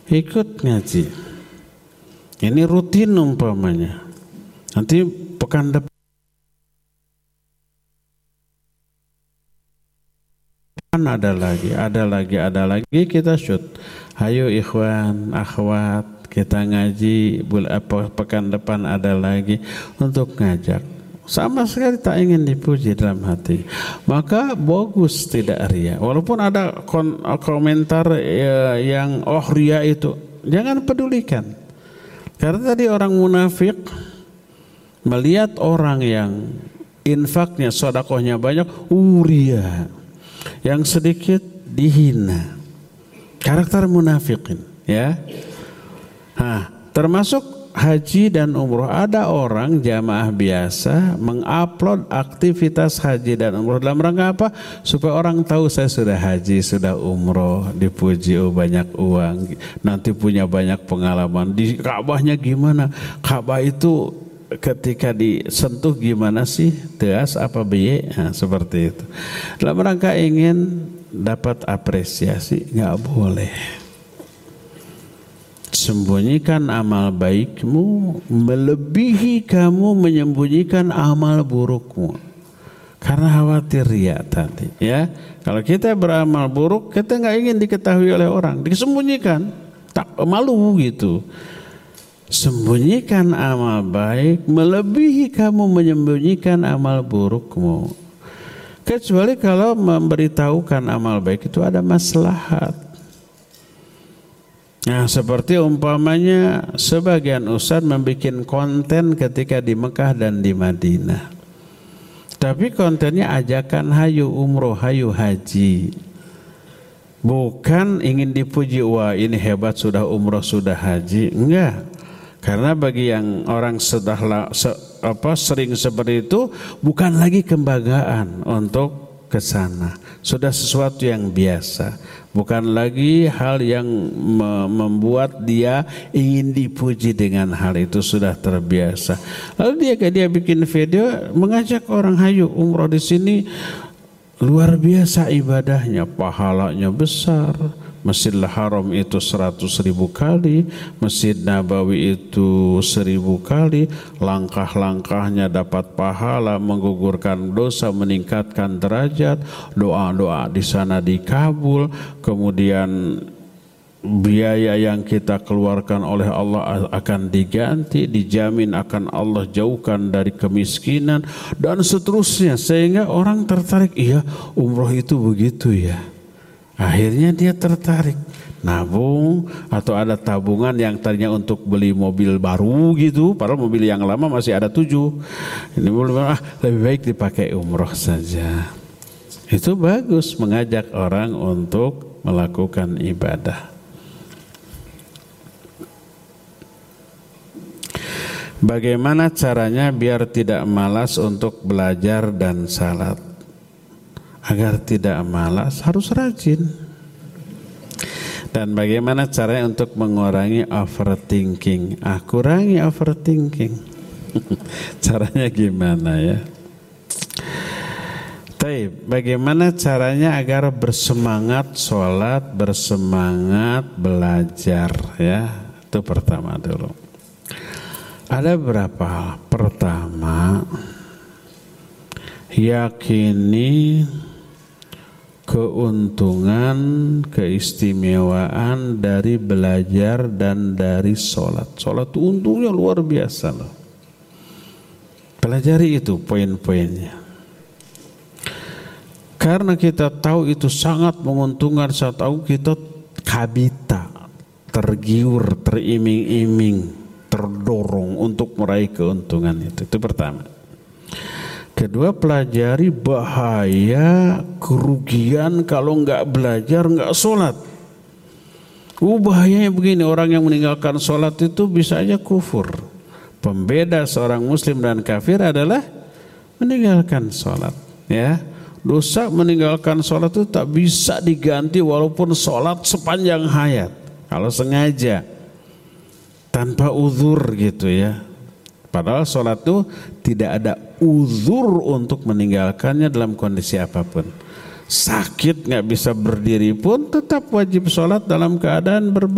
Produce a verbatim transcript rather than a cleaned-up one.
ikut ngaji. Ini rutin umpamanya. Nanti pekan depan ada lagi, ada lagi, ada lagi kita shoot. Hayo ikhwan, akhwat, kita ngaji. Pekan depan ada lagi untuk ngajak. Sama sekali tak ingin dipuji dalam hati. Maka bagus tidak ria. Walaupun ada kon- komentar ya, yang oh ria itu, jangan pedulikan. Karena tadi orang munafik melihat orang yang infaknya, sedekahnya banyak, uh ria. Yang sedikit dihina. Karakter munafikin, ya. Nah, termasuk haji dan umroh. Ada orang jamaah biasa mengupload aktivitas haji dan umroh dalam rangka apa? Supaya orang tahu saya sudah haji, sudah umroh, dipuji, oh banyak uang, nanti punya banyak pengalaman. Di Ka'bahnya gimana? Ka'bah itu ketika disentuh gimana sih? Teas apa biye? Nah, seperti itu. Dalam rangka ingin dapat apresiasi, nggak boleh. Sembunyikan amal baikmu melebihi kamu menyembunyikan amal burukmu, karena khawatir ria tadi, ya. Kalau kita beramal buruk, kita nggak ingin diketahui oleh orang, disembunyikan, tak malu gitu. Sembunyikan amal baik melebihi kamu menyembunyikan amal burukmu, kecuali kalau memberitahukan amal baik itu ada maslahat. Nah, seperti umpamanya sebagian ustaz membuat konten ketika di Mekah dan di Madinah, tapi kontennya ajakan hayu umroh, hayu haji, bukan ingin dipuji, wah ini hebat sudah umroh sudah haji. Enggak. Karena bagi yang orang sudah se, apa, sering seperti itu, bukan lagi kebanggaan untuk ke sana, sudah sesuatu yang biasa, bukan lagi hal yang me membuat dia ingin dipuji dengan hal itu, sudah terbiasa. Lalu dia dia bikin video mengajak orang hayu umroh di sini, luar biasa ibadahnya, pahalanya besar. Masjidil Haram itu seratus ribu kali, Masjid Nabawi itu seribu kali, langkah-langkahnya dapat pahala, menggugurkan dosa, meningkatkan derajat, doa-doa di sana dikabul, kemudian biaya yang kita keluarkan oleh Allah akan diganti, dijamin akan Allah jauhkan dari kemiskinan dan seterusnya, sehingga orang tertarik, iya umroh itu begitu ya. Akhirnya dia tertarik, nabung, atau ada tabungan yang tadinya untuk beli mobil baru gitu, padahal mobil yang lama masih ada tujuh. Ini ah, lebih baik dipakai umroh saja. Itu bagus, mengajak orang untuk melakukan ibadah. Bagaimana caranya biar tidak malas untuk belajar dan salat? Agar tidak malas harus rajin. Dan bagaimana caranya untuk mengurangi overthinking? Ah, kurangi overthinking. Caranya gimana ya? Taib, bagaimana caranya agar bersemangat sholat, bersemangat belajar ya? Itu pertama dulu. Ada berapa hal. Pertama, yakini keuntungan, keistimewaan dari belajar dan dari sholat. Sholat itu untungnya luar biasa loh. Pelajari itu poin-poinnya. Karena kita tahu itu sangat menguntungkan, saya tahu kita kabita, tergiur, teriming-iming, terdorong untuk meraih keuntungan itu. Itu pertama. Kedua, pelajari bahaya kerugian kalau nggak belajar, nggak sholat. Uh, bahayanya begini, orang yang meninggalkan sholat itu bisa aja kufur. Pembeda seorang muslim dan kafir adalah meninggalkan sholat. Ya, dosa meninggalkan sholat itu tak bisa diganti walaupun sholat sepanjang hayat. Kalau sengaja, tanpa uzur gitu ya. Padahal sholat itu tidak ada uzur untuk meninggalkannya dalam kondisi apapun. Sakit nggak bisa berdiri pun tetap wajib sholat dalam keadaan berbaring.